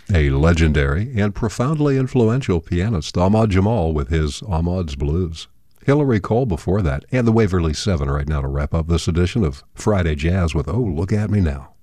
A legendary and profoundly influential pianist, Ahmad Jamal, with his Ahmad's Blues. Hillary Cole before that, and the Waverly Seven right now to wrap up this edition of Friday Jazz with Oh, Look at Me Now.